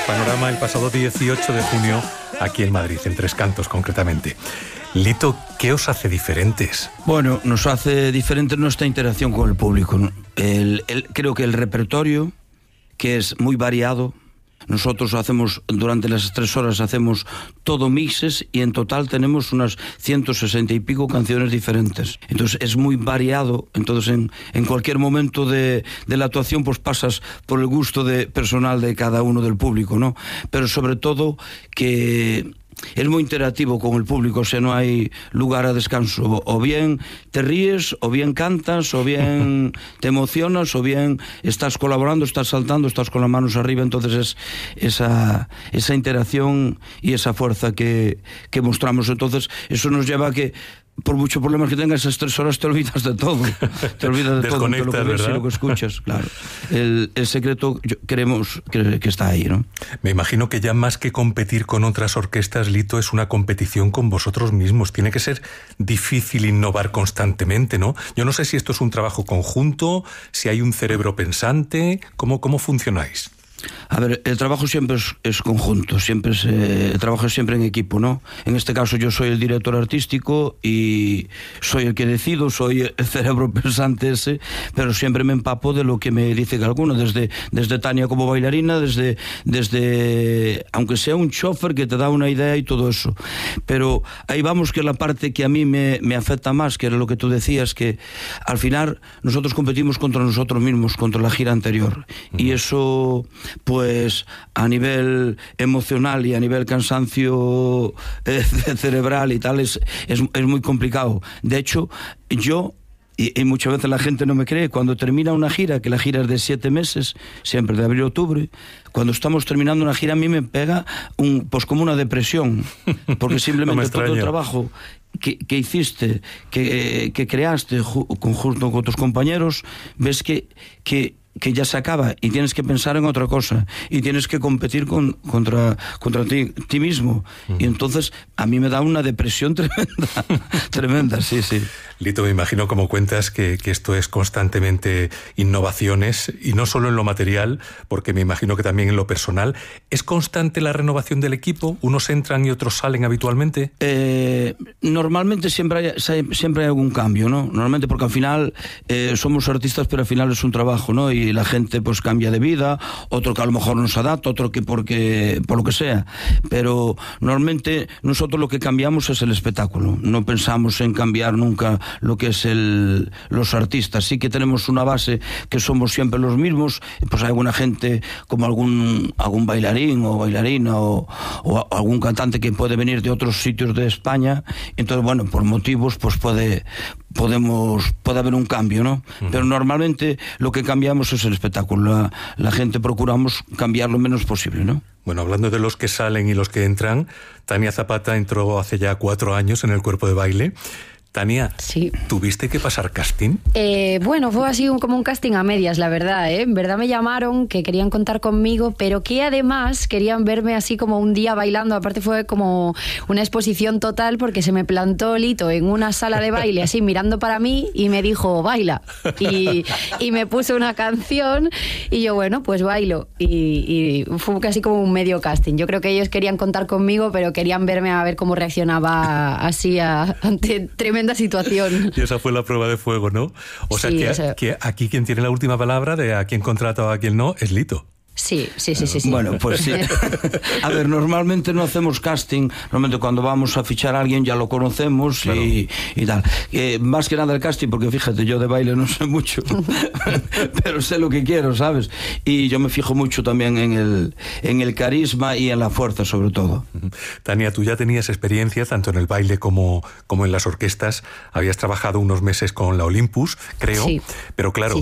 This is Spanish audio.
Panorama el pasado 18 de junio aquí en Madrid, en Tres Cantos concretamente. Lito, ¿qué os hace diferentes? Bueno, nos hace diferentes nuestra interacción con el público, ¿no? Creo que el repertorio, que es muy variado. Nosotros hacemos, durante las 3 horas hacemos todo mixes y en total tenemos unas 160 y pico canciones diferentes. Entonces es muy variado. Entonces en cualquier momento de la actuación pues pasas por el gusto personal de cada uno del público, ¿no? Pero sobre todo que es muy interactivo con el público, o sea, no hay lugar a descanso. O bien te ríes, o bien cantas, o bien te emocionas, o bien estás colaborando, estás saltando, estás con las manos arriba. Entonces es esa interacción y esa fuerza que mostramos. Entonces eso nos lleva a que, por muchos problemas que tengas, esas 3 horas te olvidas de todo. Te olvidas de todo, de lo que ves y lo que escuchas, claro. El secreto creemos que está ahí, ¿no? Me imagino que ya más que competir con otras orquestas, Lito, es una competición con vosotros mismos. Tiene que ser difícil innovar constantemente, ¿no? Yo no sé si esto es un trabajo conjunto, si hay un cerebro pensante. ¿Cómo funcionáis? A ver, el trabajo siempre es conjunto, el trabajo es siempre en equipo, ¿no? En este caso yo soy el director artístico y soy el que decido, soy el cerebro pensante ese, pero siempre me empapo de lo que me dice alguno, desde Tania como bailarina, desde aunque sea un chofer que te da una idea y todo eso. Pero ahí vamos, que es la parte que a mí me afecta más, que era lo que tú decías, que al final nosotros competimos contra nosotros mismos, contra la gira anterior. Y eso, pues a nivel emocional y a nivel cansancio cerebral y tal, es muy complicado. De hecho, yo, y muchas veces la gente no me cree, cuando termina una gira, que la gira es de 7 meses, siempre de abril a octubre, cuando estamos terminando una gira a mí me pega pues como una depresión, porque simplemente todo el trabajo que hiciste, que creaste junto con tus compañeros, ves que ya se acaba y tienes que pensar en otra cosa y tienes que competir contra ti mismo. Y entonces a mí me da una depresión tremenda, sí. Lito, me imagino, como cuentas, que esto es constantemente innovaciones, y no solo en lo material, porque me imagino que también en lo personal. ¿Es constante la renovación del equipo? ¿Unos entran y otros salen habitualmente? Normalmente siempre hay algún cambio, ¿no? Normalmente, porque al final somos artistas, pero al final es un trabajo, ¿no? Y la gente pues cambia de vida, otro que a lo mejor no se adapta, otro que por lo que sea. Pero normalmente nosotros lo que cambiamos es el espectáculo. No pensamos en cambiar nunca lo que es los artistas. Sí que tenemos una base que somos siempre los mismos, pues hay alguna gente como algún bailarín o bailarina o algún cantante que puede venir de otros sitios de España. Entonces, bueno, por motivos pues puede haber un cambio, ¿no? Pero normalmente lo que cambiamos es el espectáculo. La gente procuramos cambiar lo menos posible, ¿no? Bueno, hablando de los que salen y los que entran, Tania Zapata entró hace ya 4 años en el cuerpo de baile. Tania, sí. ¿Tuviste que pasar casting? Bueno, fue así como un casting a medias, la verdad, ¿eh? En verdad me llamaron, que querían contar conmigo, pero que además querían verme así como un día bailando. Aparte fue como una exposición total, porque se me plantó Lito en una sala de baile así mirando para mí y me dijo, baila. Y me puso una canción y yo, bueno, pues bailo. Y fue casi como un medio casting. Yo creo que ellos querían contar conmigo, pero querían verme a ver cómo reaccionaba así ante tremenda situación. Y esa fue la prueba de fuego, ¿no? O sea, sí, que aquí quien tiene la última palabra de a quién contrata o a quién no es Lito. Sí. Bueno, pues sí. A ver, normalmente no hacemos casting. Normalmente cuando vamos a fichar a alguien ya lo conocemos, claro. y tal. Más que nada el casting, porque fíjate, yo de baile no sé mucho, pero sé lo que quiero, ¿sabes? Y yo me fijo mucho también en el carisma y en la fuerza, sobre todo. Tania, tú ya tenías experiencia tanto en el baile como en las orquestas. Habías trabajado unos meses con la Olympus, creo. Sí. Pero claro,